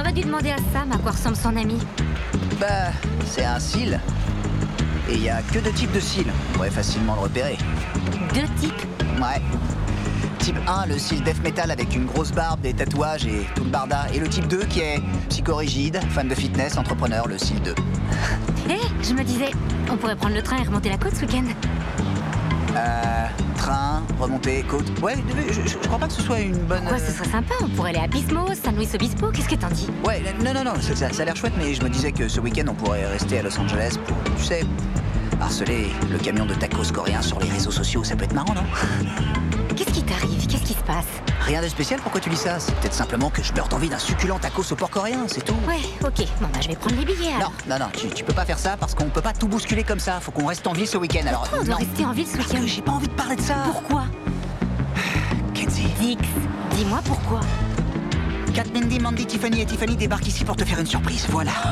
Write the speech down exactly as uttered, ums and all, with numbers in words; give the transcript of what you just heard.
J'aurais dû demander à Sam à quoi ressemble son ami. Bah, c'est un seal. Et il y a que deux types de seal. On pourrait facilement le repérer. Deux types. Ouais. Type un, le seal death metal avec une grosse barbe, des tatouages et tout le barda. Et le type deux qui est psychorigide, fan de fitness, entrepreneur, le seal deux. Hé, je me disais, on pourrait prendre le train et remonter la côte ce week-end. Euh... Train, remontée, côte... Ouais, je, je, je crois pas que ce soit une bonne... Pourquoi ce serait sympa? On pourrait aller à Pismo, San Luis Obispo, qu'est-ce que t'en dis? Ouais, non, non, non, ça, ça, ça a l'air chouette, mais je me disais que ce week-end, on pourrait rester à Los Angeles pour, tu sais, harceler le camion de tacos coréen sur les réseaux sociaux. Ça peut être marrant, non? Qu'est-ce qui t'arrive? Qu'est-ce qui se passe? Rien de spécial, pourquoi tu dis ça? C'est peut-être simplement que je meurs d'envie d'un succulent tacos au porc coréen, c'est tout. Ouais, ok. Bon, bah, je vais prendre les billets, alors. Non, non, non, tu, tu peux pas faire ça parce qu'on peut pas tout bousculer comme ça. Faut qu'on reste en ville ce week-end, alors... Pourquoi on doit non. rester en ville ce Parce week-end? que j'ai pas envie de parler de ça. Pourquoi? Kenzie. Dix, dis-moi pourquoi. Kat, Mindy, Mandy, Tiffany et Tiffany débarquent ici pour te faire une surprise, voilà.